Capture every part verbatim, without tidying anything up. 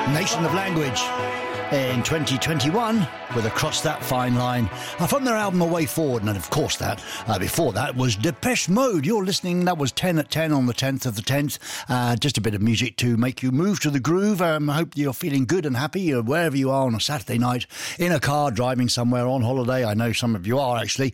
Nation of Language in twenty twenty-one with Across That Fine Line uh, from their album A Way Forward. And of course that uh, before that was Depeche Mode. You're listening, that was ten at ten on the tenth of the tenth. Uh, just a bit of music to make you move to the groove. um, I hope you're feeling good and happy uh, wherever you are on a Saturday night, in a car, driving somewhere, on holiday. I know some of you are actually.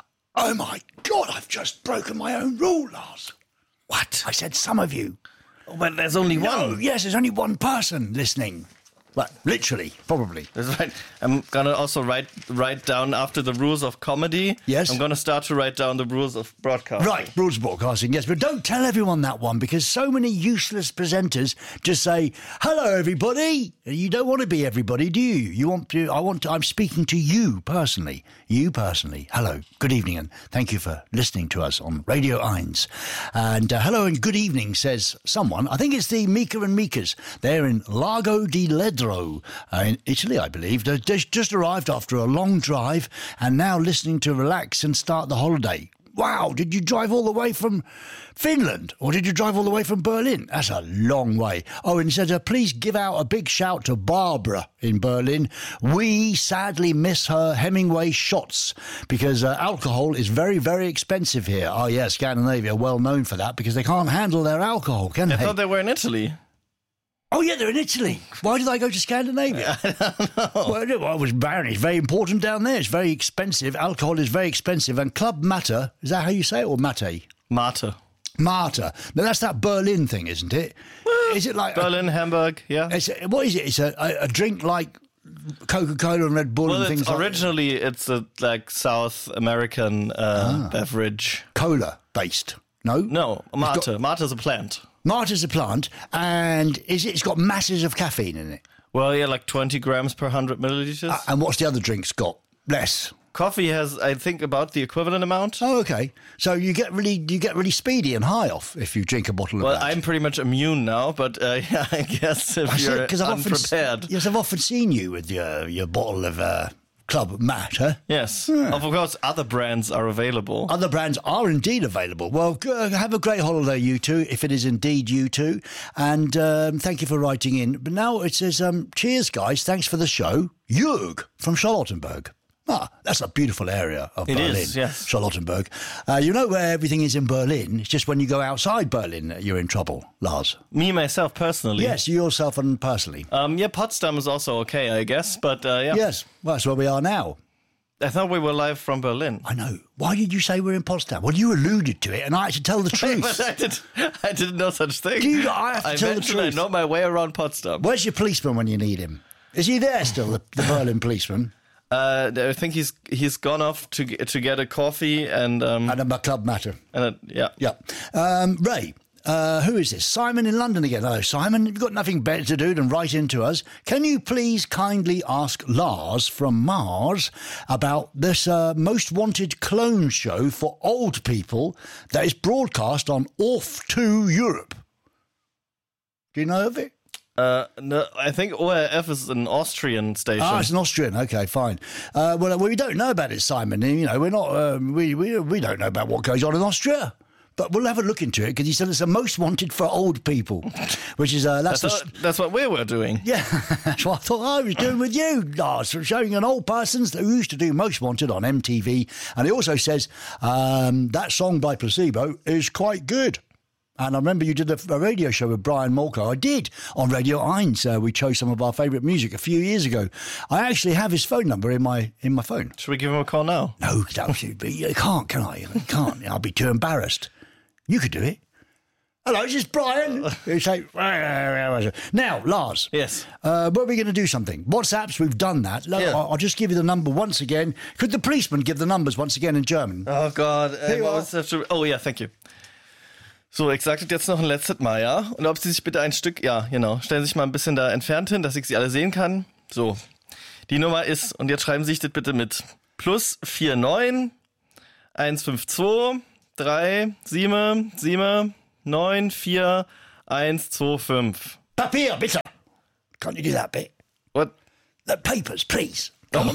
Oh my God, I've just broken my own rule, Lars. What? I said some of you. Well, there's only No, one. yes, there's only one person listening. Well, literally, probably. That's right. I'm gonna also write write down after the rules of comedy. Yes. I'm gonna start to write down the rules of broadcasting. Right, rules of broadcasting, yes. But don't tell everyone that one, because so many useless presenters just say, hello, everybody. You don't want to be everybody, do you? You want to, I want to, I'm speaking to you personally. You personally. Hello, good evening, and thank you for listening to us on Radio Eins. And uh, hello and good evening, says someone. I think it's the Mika and Mikas. They're in Lago di Ledro. Uh, in Italy, I believe. They just, just arrived after a long drive and now listening to relax and start the holiday. Wow, did you drive all the way from Finland or did you drive all the way from Berlin? That's a long way. Oh, and he said, uh, please give out a big shout to Barbara in Berlin. We sadly miss her Hemingway shots because uh, alcohol is very, very expensive here. Oh, yeah, Scandinavia, well known for that because they can't handle their alcohol, can I they? thought they were in Italy. Oh, yeah, they're in Italy. Why did I go to Scandinavia? I don't know. Well, well, it was barren. It's very important down there. It's very expensive. Alcohol is very expensive. And Club Mate, is that how you say it, or Mate? Mate. Mate. Now, that's that Berlin thing, isn't it? Well, is it like... Berlin, a, Hamburg, yeah. It's a, what is it? It's a, a, a drink like Coca-Cola and Red Bull well, and things it's like that? originally it's a like South American uh, Ah. beverage. Cola-based. No? No, mate. It's got- Mate is a plant. Mate is a plant, and is it, it's got masses of caffeine in it. Well, yeah, like twenty grams per one hundred milliliters. Uh, and what's the other drinks got? Less. Coffee has, I think, about the equivalent amount. Oh, okay. So you get really, you get really speedy and high off if you drink a bottle of Well, that. I'm pretty much immune now, but uh, yeah, I guess if I said, you're 'cause I've unprepared. Often, yes, I've often seen you with your your bottle of uh, Club Mate. Huh? Yes. Of course, other brands are available. Other brands are indeed available. Well, g- uh, have a great holiday, you two, if it is indeed you two. And um, thank you for writing in. But now it says, um, cheers, guys. Thanks for the show. Jörg from Charlottenburg. Ah, that's a beautiful area of It Berlin. is, yes. Charlottenburg. Uh, you know where everything is in Berlin. It's just when you go outside Berlin that you're in trouble, Lars. Me, myself, personally. Yes, you yourself and personally. Um, yeah, Potsdam is also okay, I guess, but uh, yeah. Yes, well, that's where we are now. I thought we were live from Berlin. I know. Why did you say we're in Potsdam? Well, you alluded to it, and I had to tell the truth. But I, did, I didn't know such thing. Do you- I have to I tell the mentioned truth. I know my way around Potsdam. Where's your policeman when you need him? Is he there still, the, the Berlin policeman? Uh, I think he's he's gone off to get, to get a coffee and um And a Club Matter. and a, yeah. Yeah. Um, Ray, uh, who is this? Simon in London again. Hello, Simon. You've got nothing better to do than write into us. Can you please kindly ask Lars from Mars about this uh, Most Wanted clone show for old people that is broadcast on Off to Europe? Do you know of it? Uh, no, I think O R F is an Austrian station. Ah, it's an Austrian. Okay, fine. Uh, well, we don't know about it, Simon. You know, we're not. Um, we we we don't know about what goes on in Austria. But we'll have a look into it because he said it's the most wanted for old people, which is uh, that's that's, the. what, that's what we were doing. Yeah, that's what I thought I was doing with you, Lars, showing an old person who used to do Most Wanted on M T V. And he also says um, that song by Placebo is quite good. And I remember you did a, a radio show with Brian Molko. I did on Radio Eins. Uh, we chose some of our favourite music a few years ago. I actually have his phone number in my in my phone. Should we give him a call now? No, that would be, you can't, can I? I can't. I'll be too embarrassed. You could do it. Hello, this is Brian. You say, now, Lars. Yes. Uh, what are we going to do something? WhatsApps, we've done that. Look, Yeah. I'll, I'll just give you the number once again. Could the policeman give the numbers once again in German? Oh Gott. Äh, you what are. was das für- oh ja, thank you. So, ich sagte jetzt noch ein letztes Mal, ja? Und ob Sie sich bitte ein Stück, ja, genau, stellen Sie sich mal ein bisschen da entfernt hin, dass ich Sie alle sehen kann. So, die Nummer ist, und jetzt schreiben Sie sich das bitte mit, plus vier neun eins fünf zwei drei sieben sieben neun vier eins zwei fünf. Papier, bitte. Can't you do that bit? What? The papers, please. Come on.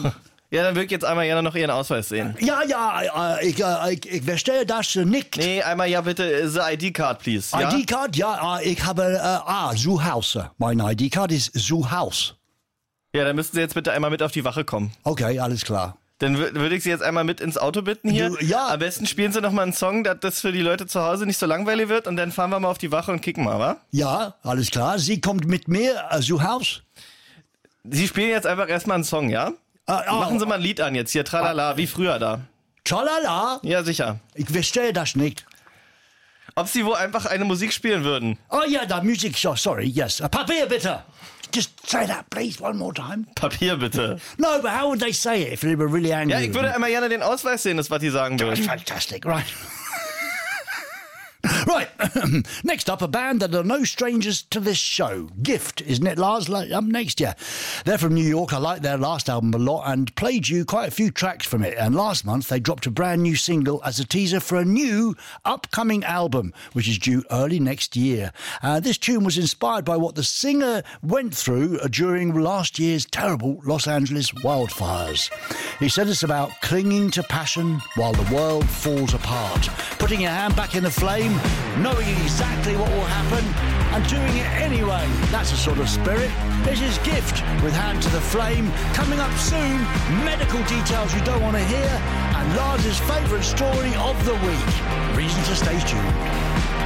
Ja, dann würde ich jetzt einmal gerne noch Ihren Ausweis sehen. Ja, ja, äh, ich, äh, ich, ich verstehe das nicht. Nee, einmal ja bitte the I D-Card, please. Ja? I D-Card, ja, äh, ich habe, äh, ah, Zuhaus. Mein I D-Card ist Zuhaus. Ja, dann müssten Sie jetzt bitte einmal mit auf die Wache kommen. Okay, alles klar. Dann wür- würde ich Sie jetzt einmal mit ins Auto bitten hier. Du, ja. Am besten spielen Sie noch mal einen Song, dass das für die Leute zu Hause nicht so langweilig wird und dann fahren wir mal auf die Wache und kicken mal, wa? Ja, alles klar. Sie kommt mit mir, äh, Zuhaus. Sie spielen jetzt einfach erstmal einen Song, ja? Äh, oh, Machen Sie mal ein Lied an jetzt hier, tralala, wie früher da. Tralala. Ja, sicher. Ich verstehe das nicht. Ob Sie wohl einfach eine Musik spielen würden? Oh ja, the music, so, sorry, yes. Uh, Papier, bitte. Just say that, please, one more time. Papier bitte. No, but how would they say it if they were really angry? Ja, ich würde einmal gerne den Ausweis sehen, das was die sagen That's würden. fantastic, right? Right, next up, a band that are no strangers to this show. Gift, isn't it, Lars? Like, up next, yeah. They're from New York. I liked their last album a lot and played you quite a few tracks from it. And last month, they dropped a brand new single as a teaser for a new upcoming album, which is due early next year. Uh, this tune was inspired by what the singer went through during last year's terrible Los Angeles wildfires. He said it's about clinging to passion while the world falls apart, putting your hand back in the flame, knowing exactly what will happen and doing it anyway. That's the sort of spirit. This is Gift with Hand to the Flame. Coming up soon, medical details you don't want to hear and Lars's favourite story of the week. Reason to stay tuned.